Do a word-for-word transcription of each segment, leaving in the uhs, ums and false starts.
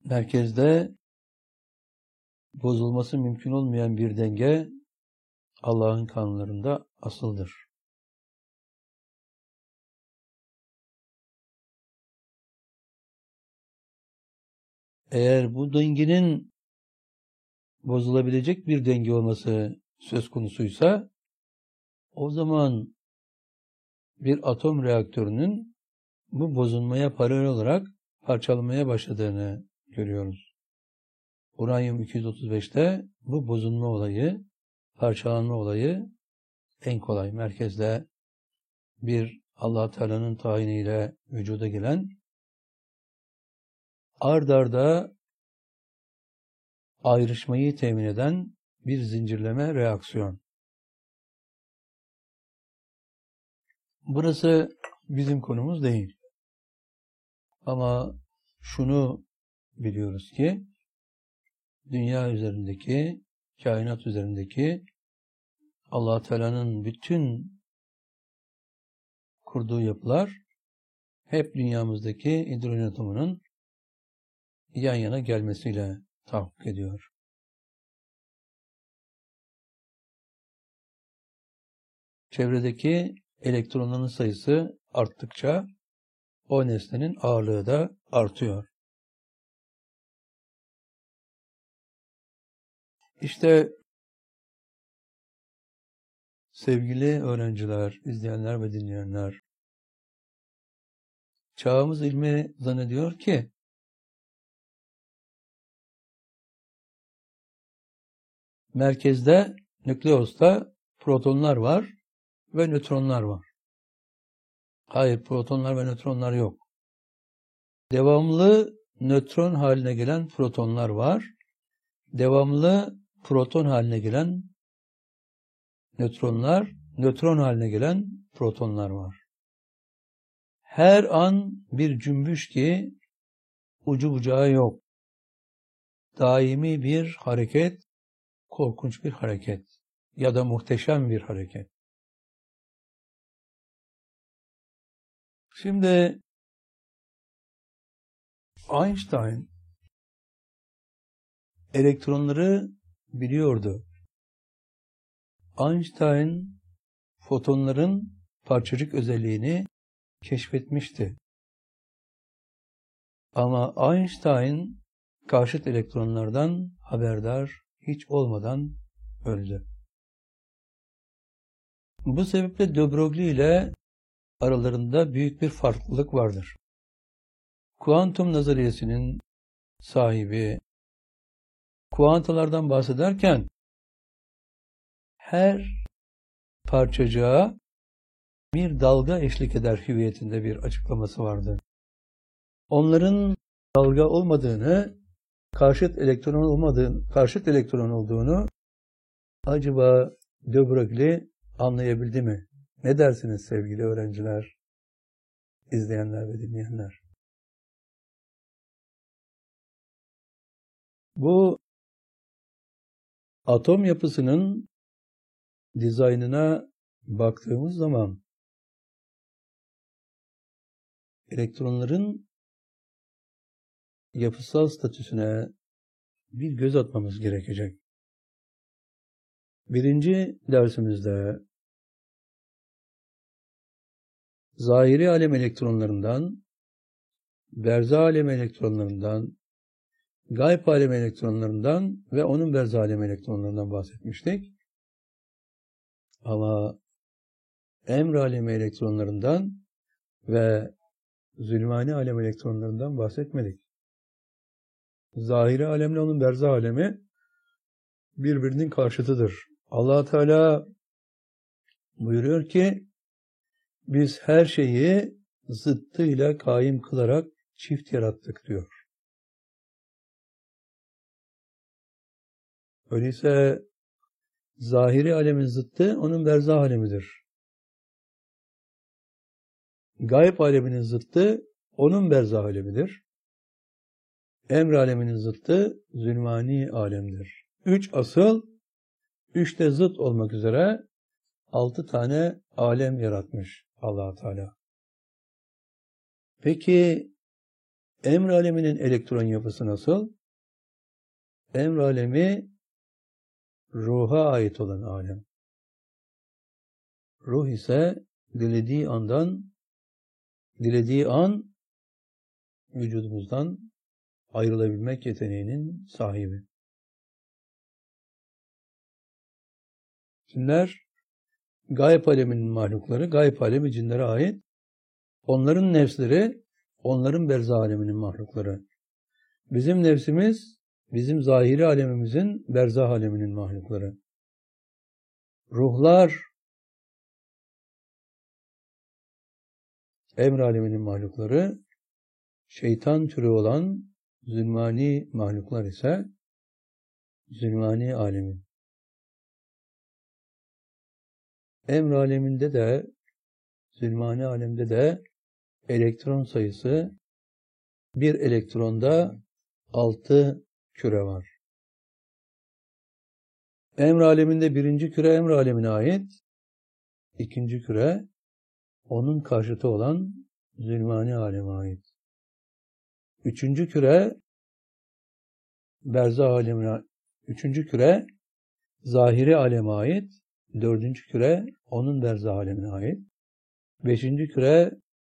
merkezde bozulması mümkün olmayan bir denge Allah'ın kanunlarında asıldır. Eğer bu dengenin bozulabilecek bir denge olması söz konusuysa, o zaman bir atom reaktörünün bu bozulmaya paralel olarak parçalanmaya başladığını görüyoruz. Uranyum iki yüz otuz beşte bu bozulma olayı, parçalanma olayı en kolay. Merkezde bir Allah Teala'nın tayiniyle vücuda gelen, ard arda ayrışmayı temin eden bir zincirleme reaksiyon. Burası bizim konumuz değil. Ama şunu biliyoruz ki, dünya üzerindeki, kainat üzerindeki Allah Teala'nın bütün kurduğu yapılar hep dünyamızdaki hidrojen atomunun yan yana gelmesiyle tahakkuk ediyor. Çevredeki elektronların sayısı arttıkça o nesnenin ağırlığı da artıyor. İşte sevgili öğrenciler, izleyenler ve dinleyenler, çağımız ilmi zannediyor ki merkezde, nükleosta protonlar var ve nötronlar var. Hayır, protonlar ve nötronlar yok. Devamlı nötron haline gelen protonlar var. Devamlı proton haline gelen nötronlar, nötron haline gelen protonlar var. Her an bir cümbüş ki ucu bucağı yok. Daimi bir hareket, korkunç bir hareket ya da muhteşem bir hareket. Şimdi Einstein elektronları biliyordu. Einstein fotonların parçacık özelliğini keşfetmişti. Ama Einstein karşıt elektronlardan haberdar hiç olmadan öldü. Bu sebeple de Broglie ile aralarında büyük bir farklılık vardır. Kuantum nazariyesinin sahibi, kuantalardan bahsederken her parçacığa bir dalga eşlik eder hüviyetinde bir açıklaması vardı. Onların dalga olmadığını, karşıt elektron olmadığını, karşıt elektron olduğunu acaba de Broglie anlayabildi mi? Ne dersiniz sevgili öğrenciler, izleyenler ve dinleyenler? Bu atom yapısının dizaynına baktığımız zaman elektronların yapısal statüsüne bir göz atmamız gerekecek. Birinci dersimizde zahiri alem elektronlarından, berza alem elektronlarından, gayb alem elektronlarından ve onun berza alem elektronlarından bahsetmiştik. Ama emr alemi elektronlarından ve zulmani alem elektronlarından bahsetmedik. Zahiri alemle onun berza alemi birbirinin karşıtıdır. Allah Teala buyuruyor ki biz her şeyi zıttıyla kaim kılarak çift yarattık diyor. Öyleyse zahiri alemin zıttı onun berza alemidir. Gayb aleminin zıttı onun berza alemidir. Emr aleminin zıttı zulmani alemdir. Üç asıl, üç de zıt olmak üzere altı tane alem yaratmış Allah Teala. Peki Emr aleminin elektron yapısı nasıl? Emr alemi ruha ait olan alem. Ruh ise dilediği andan, dilediği an vücudumuzdan ayrılabilmek yeteneğinin sahibi. Cinler, gayb aleminin mahlukları, gayb alemi cinlere ait. Onların nefsleri, onların berzah aleminin mahlukları. Bizim nefsimiz, bizim zahiri alemimizin berzah aleminin mahlukları. Ruhlar, emr aleminin mahlukları, şeytan türü olan zulmani mahluklar ise zulmani alemin. Emr aleminde de, zulmani alemde de elektron sayısı bir elektronda altı küre var. Emr aleminde birinci küre emr alemine ait, ikinci küre onun karşıtı olan zulmani aleme ait. Üçüncü küre berzah alemine, üçüncü küre zahiri aleme ait, dördüncü küre onun berzah alemine ait. Beşinci küre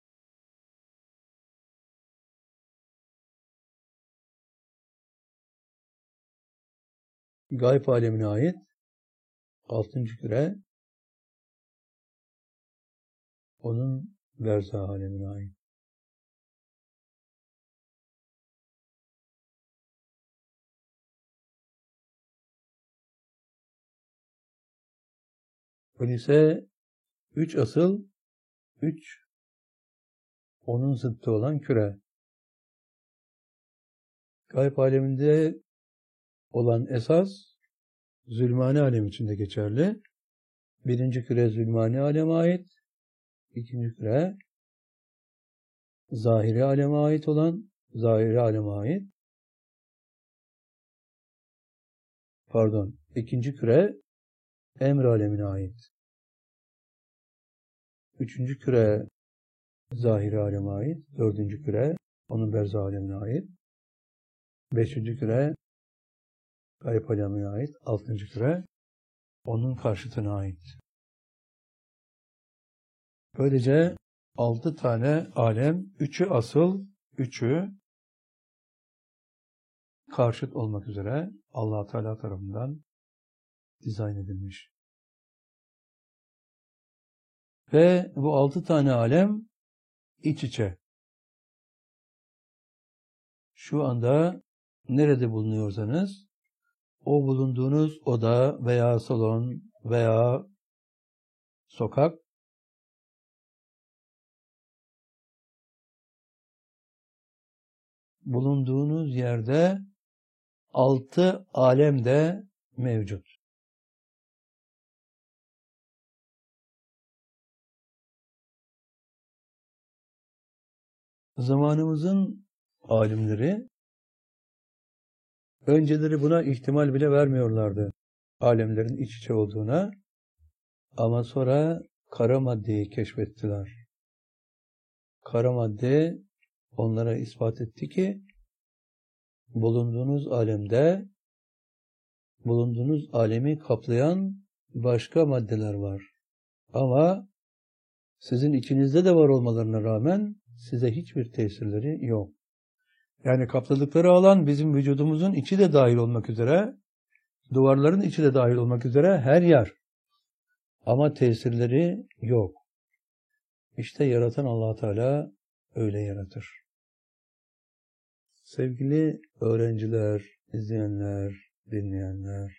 gayb alemine ait. Altıncı küre onun berzah alemine ait. Öyleyse üç asıl, üç onun zıttı olan küre. Gayb aleminde olan esas zulmani alem içinde geçerli. Birinci küre zulmani aleme ait. İkinci küre zahiri aleme ait olan, zahiri aleme ait. Pardon, ikinci küre emr alemine ait. Üçüncü küre zahiri aleme ait. Dördüncü küre onun berzah alemine ait. Beşinci küre gayb alemine ait. Altıncı küre onun karşıtına ait. Böylece altı tane alem, üçü asıl, üçü karşıt olmak üzere Allah Teala tarafından dizayn edilmiş. Ve bu altı tane alem iç içe. Şu anda nerede bulunuyorsanız o bulunduğunuz oda veya salon veya sokak bulunduğunuz yerde altı alem de mevcut. Zamanımızın alimleri önceleri buna ihtimal bile vermiyorlardı. Alemlerin iç içe olduğuna. Ama sonra kara maddeyi keşfettiler. Kara madde onlara ispat etti ki bulunduğunuz alemde bulunduğunuz alemi kaplayan başka maddeler var. Ama sizin içinizde de var olmalarına rağmen size hiçbir tesirleri yok. Yani kapladıkları alan bizim vücudumuzun içi de dahil olmak üzere, duvarların içi de dahil olmak üzere her yer. Ama tesirleri yok. İşte yaratan Allah Teala öyle yaratır. Sevgili öğrenciler, izleyenler, dinleyenler,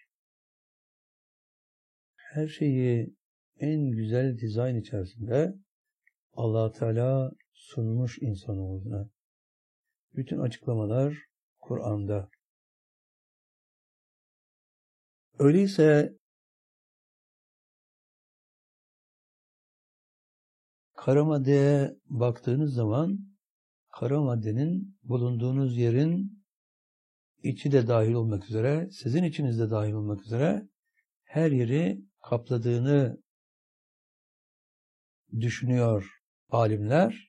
her şeyi en güzel dizayn içerisinde Allah Teala sunmuş insanoğluna. Bütün açıklamalar Kur'an'da. Öyleyse kara maddeye baktığınız zaman kara maddenin bulunduğunuz yerin içi de dahil olmak üzere, sizin içinizde dahil olmak üzere her yeri kapladığını düşünüyor alimler.